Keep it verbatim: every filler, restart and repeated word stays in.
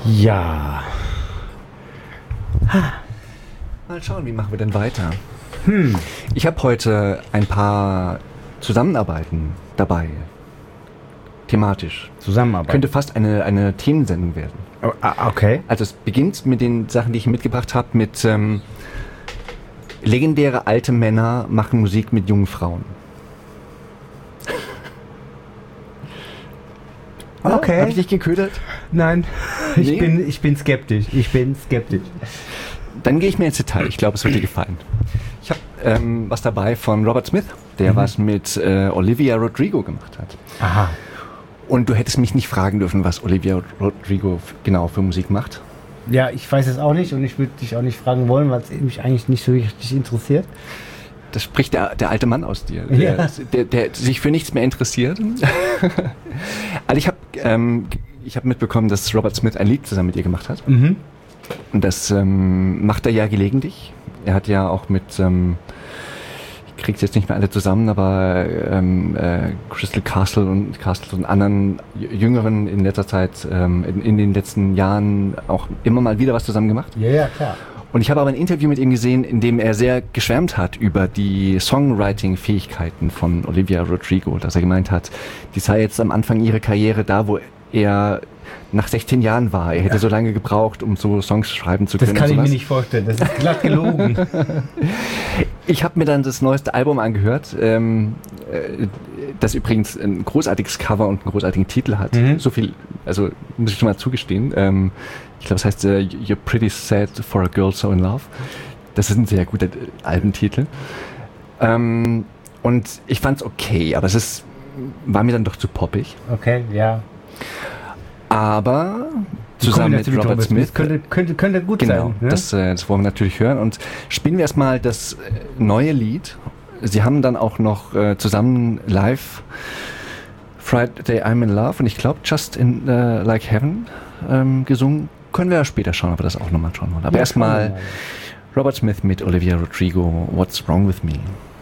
Ja. Mal schauen, wie machen wir denn weiter? Hm. Ich habe heute ein paar Zusammenarbeiten dabei. Thematisch. Zusammenarbeit. Könnte fast eine, eine Themensendung werden. Oh, ah, okay. Also es beginnt mit den Sachen, die ich mitgebracht habe, mit ähm, legendäre alte Männer machen Musik mit jungen Frauen. Okay. Habe ich dich geködert? Nein, ich, Nee? bin, ich bin skeptisch. Ich bin skeptisch. Dann gehe ich mir ins Detail. Ich glaube, es wird dir gefallen. Ich habe ähm, was dabei von Robert Smith, der Mhm. was mit äh, Olivia Rodrigo gemacht hat. Aha. Und du hättest mich nicht fragen dürfen, was Olivia Rodrigo f- genau für Musik macht. Ja, ich weiß es auch nicht und ich würde dich auch nicht fragen wollen, weil es mich eigentlich nicht so richtig interessiert. Das spricht der, der alte Mann aus dir, Ja. der, der, der sich für nichts mehr interessiert. Also ich habe ähm, ich hab mitbekommen, dass Robert Smith ein Lied zusammen mit ihr gemacht hat. Mhm. Und das ähm, macht er ja gelegentlich. Er hat ja auch mit, ähm, ich krieg's jetzt nicht mehr alle zusammen, aber ähm, äh, Crystal Castle und Castle und anderen J- Jüngeren in letzter Zeit, ähm, in, in den letzten Jahren auch immer mal wieder was zusammen gemacht. Ja, ja, klar. Und ich habe aber ein Interview mit ihm gesehen, in dem er sehr geschwärmt hat über die Songwriting-Fähigkeiten von Olivia Rodrigo, dass er gemeint hat, die sei jetzt am Anfang ihrer Karriere da, wo er nach sechzehn Jahren war. Er hätte Ja. so lange gebraucht, um so Songs schreiben zu Das können. kann und ich mir sowas. nicht vorstellen. Das ist glatt gelogen. Ich habe mir dann das neueste Album angehört, ähm, äh, das übrigens ein großartiges Cover und einen großartigen Titel hat. Mhm. So viel, also muss ich schon mal zugestehen. Ähm, ich glaube, es heißt äh, You're Pretty Sad for a Girl So in Love. Das ist ein sehr guter äh, Albentitel. Ähm, und ich fand's okay, aber es ist, war mir dann doch zu poppig. Okay, ja. Aber Die zusammen mit Kombination Robert Smith könnte, könnte, könnte gut Genau, sein. Ne? das, äh, das wollen wir natürlich hören. Und spielen wir erstmal das äh, neue Lied. Sie haben dann auch noch äh, zusammen live Friday I'm in Love und ich glaube Just in äh, Like Heaven ähm, gesungen. Können wir ja später schauen, ob wir das auch nochmal schauen wollen. Aber Ja, erstmal schauen wir mal. Robert Smith mit Olivia Rodrigo, What's Wrong With Me?